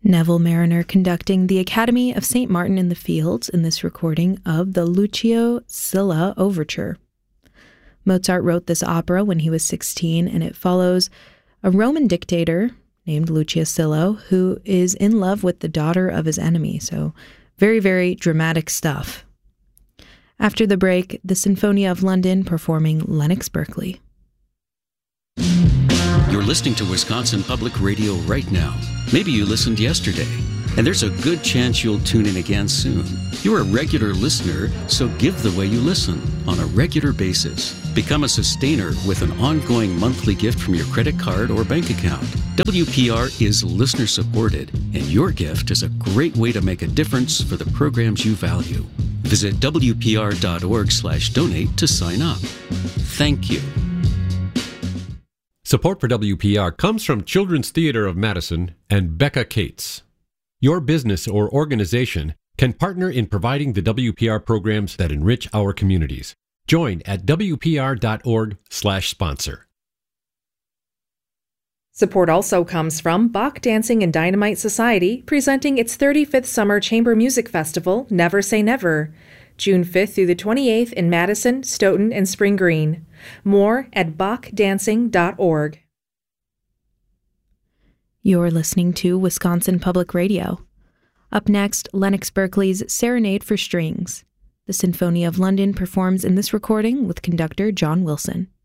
Neville Mariner conducting the Academy of St. Martin in the Fields in this recording of the Lucio Silla Overture. Mozart wrote this opera when he was 16, and it follows a Roman dictator named Lucius Silla who is in love with the daughter of his enemy. So very, very dramatic stuff. After the break, the Sinfonia of London performing Lennox Berkeley. You're listening to Wisconsin Public Radio right now. Maybe you listened yesterday, and there's a good chance you'll tune in again soon. You're a regular listener, so give the way you listen on a regular basis. Become a sustainer with an ongoing monthly gift from your credit card or bank account. WPR is listener supported, and your gift is a great way to make a difference for the programs you value. Visit WPR.org/donate to sign up. Thank you. Support for WPR comes from Children's Theater of Madison and Becca Cates. Your business or organization can partner in providing the WPR programs that enrich our communities. Join at WPR.org/sponsor. Support also comes from Bach Dancing and Dynamite Society, presenting its 35th Summer Chamber Music Festival, Never Say Never, June 5th through the 28th in Madison, Stoughton, and Spring Green. More at bachdancing.org. You're listening to Wisconsin Public Radio. Up next, Lennox Berkeley's Serenade for Strings. The Sinfonia of London performs in this recording with conductor John Wilson.